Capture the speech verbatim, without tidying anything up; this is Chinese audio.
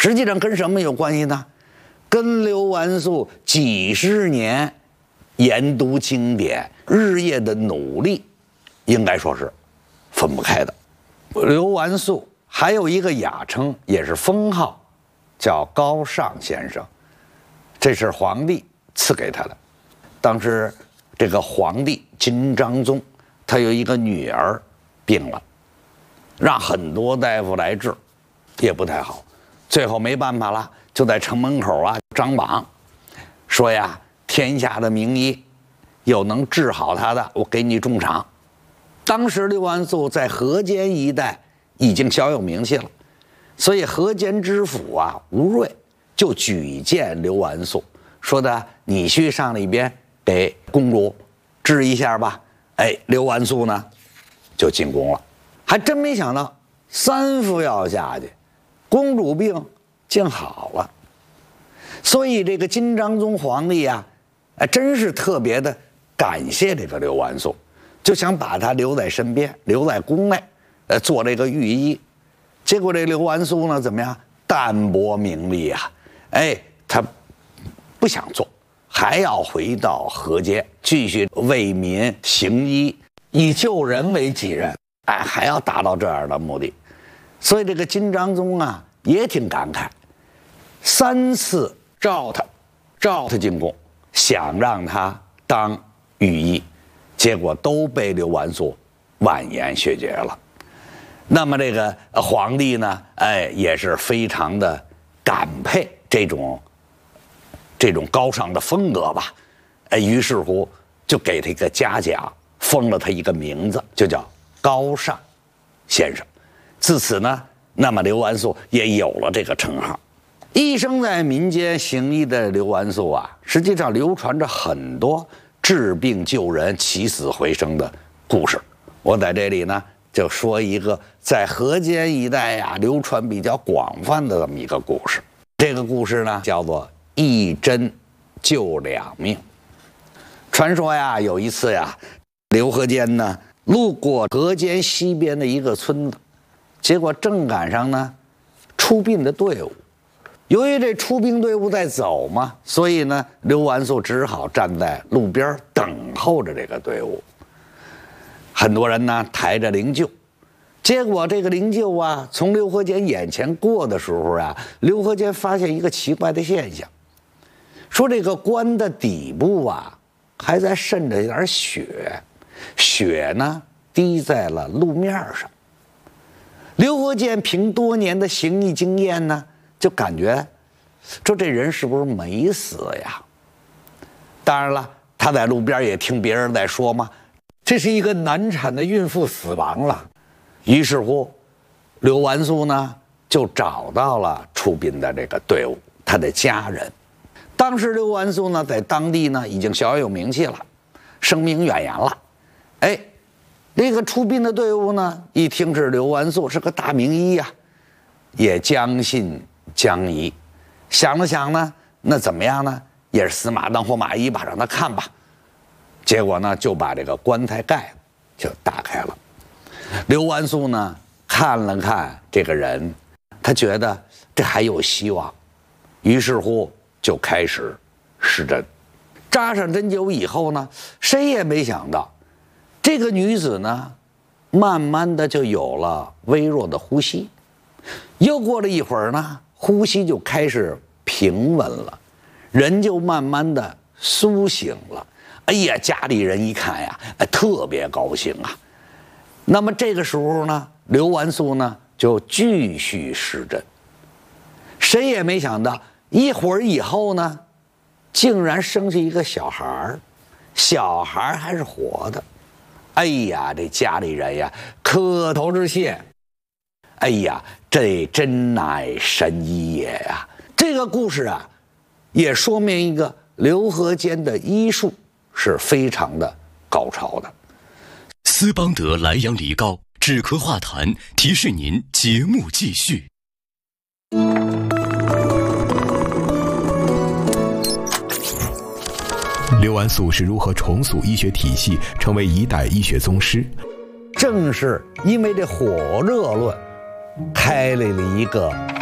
实际上跟什么有关系呢？跟刘完素几十年研读经典、日夜的努力，应该说是分不开的。刘完素还有一个雅称，也是封号，叫高尚先生，这是皇帝赐给他的。当时这个皇帝金章宗，他有一个女儿病了，让很多大夫来治，也不太好，最后没办法了，就在城门口啊张榜，说呀，天下的名医有能治好他的，我给你重赏。当时刘完素在河间一带已经小有名气了，所以河间知府啊吴瑞就举荐刘完素，说的你去上里边给公主治一下吧。哎，刘完素呢就进宫了，还真没想到三副药下去，公主病竟好了。所以这个金章宗皇帝啊，哎，真是特别的感谢这个刘完素，就想把他留在身边，留在宫内，呃，做这个御医。结果这刘完素呢，怎么样？淡泊名利啊，哎，他不想做，还要回到河间继续为民行医，以救人为己任，哎，还要达到这样的目的。所以这个金章宗啊，也挺感慨，三次召他，召他进宫，想让他当御医，结果都被刘完素婉言谢绝了。那么这个皇帝呢，哎，也是非常的感佩这种这种高尚的风格吧，哎，于是乎就给他一个嘉奖，封了他一个名字，就叫高尚先生。自此呢，那么刘完素也有了这个称号。一生在民间行医的刘完素啊，实际上流传着很多治病救人、起死回生的故事。我在这里呢，就说一个在河间一带呀流传比较广泛的这么一个故事。这个故事呢，叫做一针救两命。传说呀，有一次呀，刘和间呢路过河间西边的一个村子，结果正赶上呢出殡的队伍。由于这出殡队伍在走嘛，所以呢，刘完素只好站在路边等候着这个队伍。很多人呢抬着灵柩，结果这个灵柩啊从刘和间眼前过的时候啊，刘和间发现一个奇怪的现象，说这个棺的底部啊还在渗着一点血，血呢滴在了路面上。刘和间凭多年的行医经验呢，就感觉说这人是不是没死呀？当然了，他在路边也听别人在说嘛，这是一个难产的孕妇死亡了。于是乎，刘完素呢就找到了出殡的这个队伍，他的家人。当时刘完素呢在当地呢已经小有名气了，声名远扬了。哎，这个出殡的队伍呢一听是刘完素是个大名医呀、啊，也将信将疑，想了想呢，那怎么样呢？也是死马当活马医吧，让他看吧。结果呢，就把这个棺材盖就打开了。刘完素呢看了看这个人，他觉得这还有希望，于是乎就开始施针。扎上针灸以后呢，谁也没想到，这个女子呢，慢慢的就有了微弱的呼吸。又过了一会儿呢，呼吸就开始平稳了，人就慢慢的苏醒了。哎呀，家里人一看呀，哎，特别高兴啊。那么这个时候呢，刘完素呢就继续施针。谁也没想到，一会儿以后呢，竟然生下一个小孩儿，小孩还是活的。哎呀，这家里人呀，磕头致谢。哎呀，这真乃神医也呀！这个故事啊，也说明一个刘和间的医术是非常的高超的。 斯邦德莱阳梨膏止咳化痰，提示您节目继续。 刘完素是如何重塑医学体系，成为一代医学宗师？ 正是因为这火热论，开了一个